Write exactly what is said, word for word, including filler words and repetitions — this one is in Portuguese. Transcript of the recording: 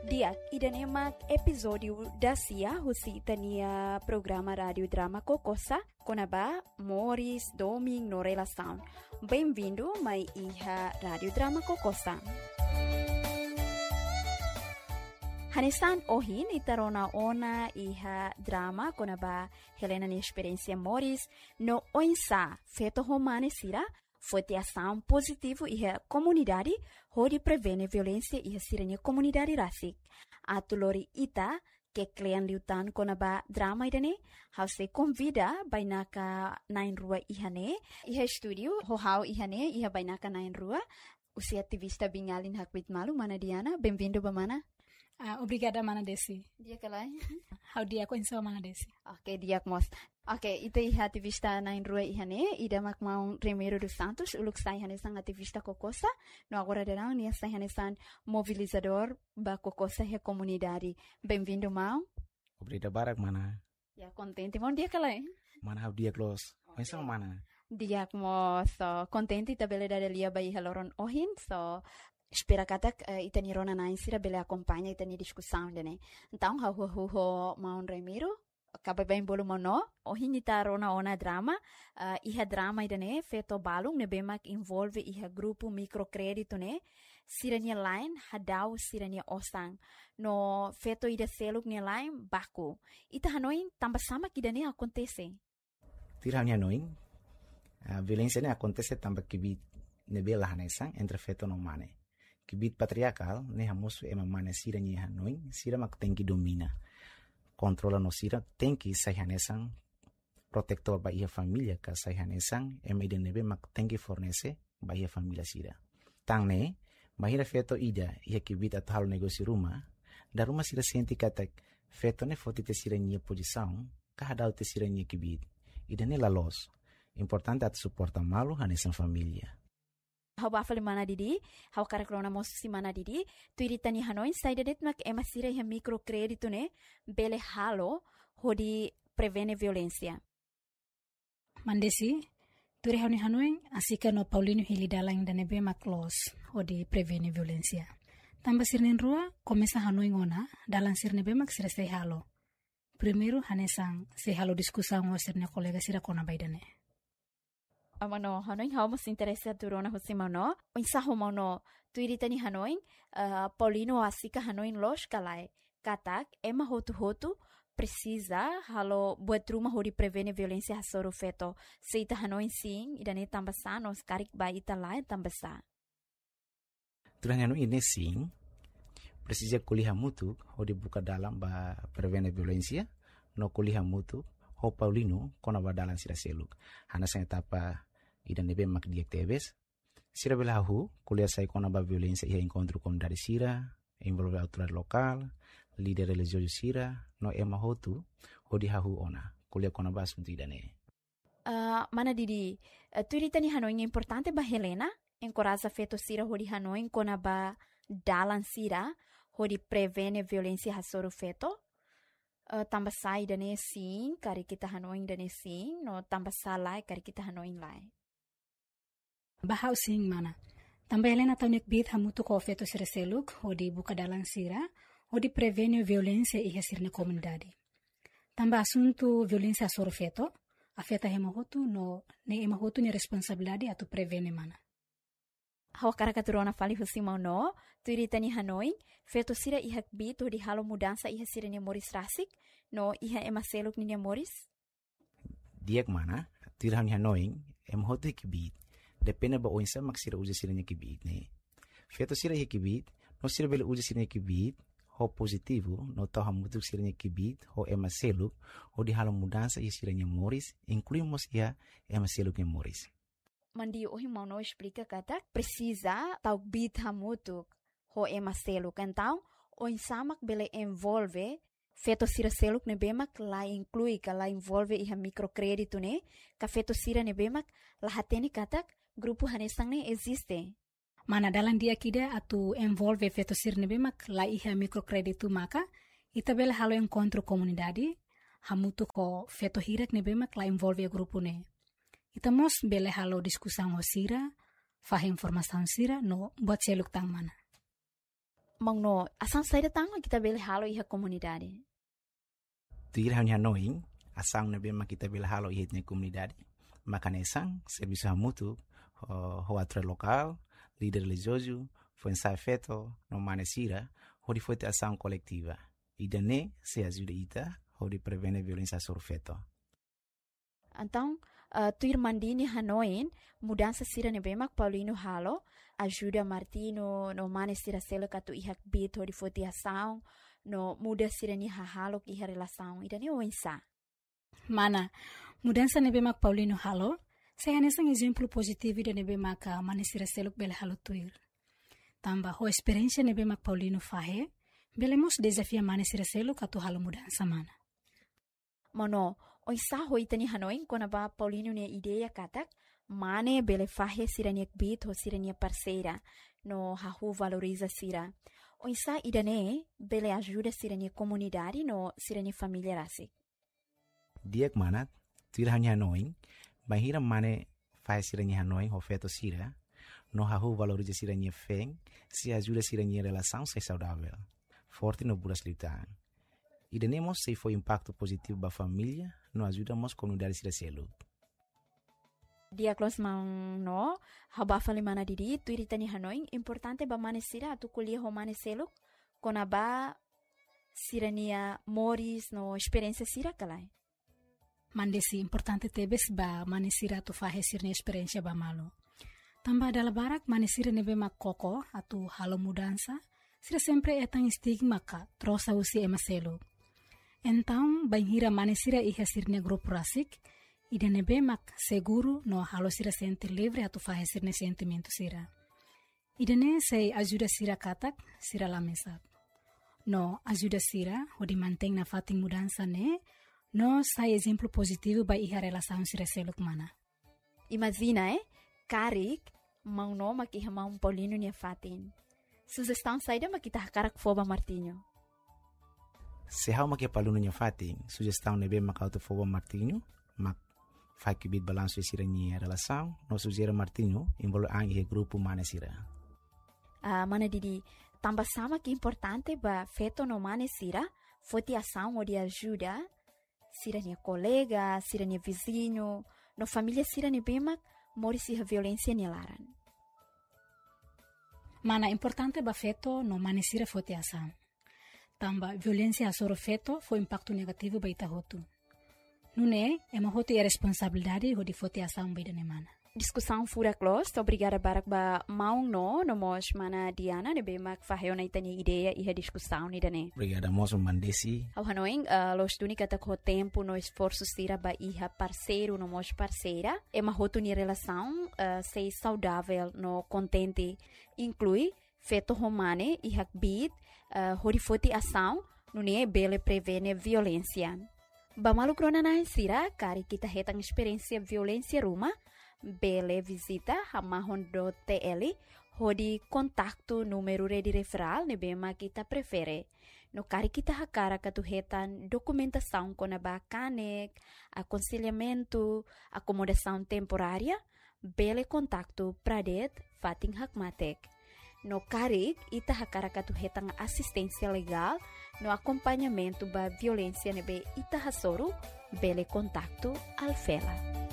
Diak, idan emak episódio da Cia, husi tania programa rádio drama Kokosa, konaba Morris Doming no relação. Bem-vindo, mai iha rádio drama Kokosa. Hanesan ohin itarona ona iha drama konaba Helena ni experiência Morris no oinsa feto romane sira foi ação positivo e a comunidade onde prevene violência e a sirene comunidade rasik. A tulori ita que klian liutan konaba drama idane hause convida bainaka nain rua ihane iha studio hohau ihane iha bainaka nain rua usi ativista bingalin hakwit malu mana Diana bem-vindo bamana. Uh, obrigada, Mana Desi. Dia kalai. How dia ko insa Mana Desi. Okay, dia mos. Okay, ito iha ativista na inrua ihane, ida makmaong Remiro dos Santos, uluk sa ihane sang ativista Kokosa, no agora derang niya sa ihane sang mobilizador ba Kokosa he comunidade. Bem-vindo, Mau. Obrigado, Barak, Mana. Ya, contente, mon dia kalai. Mana how dia close. Okay. Insa Mana. Dia mo so contente tabele da lia ba iha loron ohin, so espera katak uh, itani rona na insira bele acompanha itani discussão dene. Então ha hu hu ho Maun Remiro acaba bem bolo mono o hinita rona ona drama uh, iha drama idane feto balung ne bemak involve iha grupo microcredito ne sirania line hadau sirania osang no feto ida seluk ne line baku ita hanoin tambah sama kidane acontece. Tira hanoin a violência ne acontece tambah kibit ne bela hanesang entre feto no mane. Kibit patriarcal, ne hamusu ema mana sira ni hanoin, sira mak tenki domina. Controla no sira, tenki sayhanesang, protector ba ia familia ka sayhanesang, ema ide nebe mak tenki fornece ba ia familia sira. Tang ne, mahira feto ida, ia kibit at halo negosi rumah, da rumah sira senti katak, feto ne foti te sira ni posição, kahadau te sira ni kibit. Ida ne la los. Importante at suporta malu hanesang familia. Hau bafali mana didi, hau karakrona mosi mana didi, tu iritani hanoin saidadet mak ema sira iha microcredito ne bele halo hodi prevene violência. Mandesi, tu rehoni hanoin asika no Paulino Hilidalang danebe mak los hodi prevene violência. Tamba sirnen rua komesa hanoin ona dalang sirnebe mak sira sei halo. Primeiro hanesang sei halo diskusang o sirne kolega sira kona baidane. Amano hanoin hau mas interessa durona hosimano insa homono tu iritani hanoin uh, Paulino asika hanoin los kalai katak ema hotu hotu precisa halo buat rumah hodi prevene violência hasoro feto seita hanoin sing idane tambasa nos karik ba ita lai tambasa turanya no ini sing precisa kuliah mutu hodi buka dalam ba prevene violência no kuliah mutu ho Paulino kona ba dalam sira seluk hana sa etapa idan nebe mak diak tebes sira belahu kuliah sai kona ba violência ia encontro com dari sira envolve autoridade local líder religioso sira no ema hotu hodi hahu ona kuliah kona ba asunto idane uh, mana didi uh, tu iritani hanoin importante ba Helena encoraja feto sira hodi hanoin kona ba dalan sira hodi prevene violência hasoro feto Uh, tambah sai dane sim, kari kita hanoin dane sim, no tambah salai kari kita hanoin lai. Bahau sing mana? Tambah Helena taunik bit hamutu ko feto sira seluk, hodi buka dalang sira, hodi prevene violência iha sirne comunidade. Tambah asunto violência soro feto, afeta hema hotu no ne ema hotu ni responsabilidade atu prevene mana. Hau karakaturona fali husimau no, tu iritani hanoin, feto sira iha bit hodi halo mudança iha sira ni Morris rasik, no iha ema seluk ni Morris? Diak mana, tu iritani hanoin, ema hotu ikibit, depende ba oinsa mak sira uja sira ni kibit ne. Feto sira iha kibit, no sira bele uja sira ni kibit, ho positivo, no tau hamutuk sira ni kibit, ho ema seluk, hodi halo mudança iha sira ni Morris, incluímos iha ema seluk ni Morris. Mandi ohi mau no explica kata precisa tau bit hamutuk ho ema seluk então o insamak bele envolve feto sira seluk ne bemak la inclui ka la envolve iha microcredito ne ka feto sira ne bemak la hateni katak grupo hanesang ne existe mana dalam dia kida atu envolve feto sira ne bemak la iha microcredito maka ita bele halo encontro comunidade hamutuk ko feto hirak ne bemak la envolve grupo ne. Itamos bele halo diskusang ho sira, fah informação sira no buat seluk tang mana. Mang no, asang saída tango kita bele halo iha komunidade. Tuir hanya noing, asang na bema kita bele halo iha na komunidade. Makanesang, serviço hamutu, ho atre local, líder religioso, foi ensaio feito, no manesira, onde foi ter ação coletiva. E daí se ajuda ita, onde prevene violência sobre feto. Então, uh, tuir mandini hanoin, mudança sira nebemak Paulino halo, ajuda Martino no manesira selo katu ihak bit onde foi ter ação, no muda sira ni hahalo ki iha relação, e daí o ensa. Mana, mudança nebemak Paulino halo, saya nesang exemplo positivo de nebemak manesira selo bele halo tuir. Tamba ho experiência nebemak Paulino fahe, belemos desafia manesira selo katu halo mudança mana. Mano, o ensa ho itani hanoin kona ba Paulino ne ideia katak, mane bele fahe sira ni bit ho sira ni parceira, no hahu valoriza sira. O ensa idane bele ajuda sira ni comunidade no sira ni família rasi. Diak manat, tuir hanya noing, bahira mane faz siranya noing ho feto sira, no hahu valoriza siranya feng, se ajuda siranya relação ser saudável, forte no buras litan. E denemos se foi impacto positivo ba família, no ajudamos comunidade sira selu. Diaklos mang no, haba fali mana didi, tuir tani hanoing, importante ba mane sira atu kuliah ho mane seluk, kona ba sirania moris no experiência sira kalai. Mandesi importante tebes ba manesira tu fahe sirne experiência ba malo. Tamba dala barak manesira nebe mak koko atu halo mudança, sira sempre etang stigma ka trosa usi emaselo. Então, banhira manesira iha sirne grupo rasik, ida nebe mak seguro no halo sira sente livre atu fahe sirne sentimento sira. Ida ne sei ajuda sira katak, sira lamesak. No ajuda sira, o di manteng na fating mudança ne, no sai exemplo positivo ba iha relação sira seluk mana. Imagina, eh? Karik, mang no makiha mang Paulino niya fatin. Sugestão saída makita hakarak foba Martinho. Se hau makia paluno niya fatin, sugestão nebe makauto foba Martinho, mak fai kibit balanço sira niya relação, no sugera Martinho, envolve ang ihe grupo mana sira. Ah, mana didi, tamba sama que importante ba feto no mane sira, foti ação ou de ajuda, sira nia colega, sira nia vizinho, no família sira ni bemak, mori si violência ni laran. Mana importante ba feto no mane sira foti ação. Tamba violência soro feto foi impacto negativo ba ita hotu. Nune, ema hotu é responsabilidade ho di foti ação ba ida mana. Discussão fura close, obrigada barak ba maung no, no mos mana Diana, ne bemak faheo na itani ideia e a discussão ni dane. Obrigada moço mandesi. Ao hanoing, uh, los tuni kata ko tempo no esforço sira ba iha parceiro no mos parceira, ema hotu ni relação uh, sei saudável no contente, inclui feto romane e hakbit, uh, horifoti ação, nune bele prevene violência. Ba malukrona na sira, kari kita hetang experiência violência ruma, bele visita hamahon do T L hodi kontaktu número de referral ne bema kita prefere no kari kita hakara katuhetan documentação kona ba kanek aconselhamento acomodação temporária bele kontaktu pradet fating hakmatek no kari ita hakara katuhetan assistência legal no acompanhamento ba violência ne be ita hasoru bele kontaktu alfela.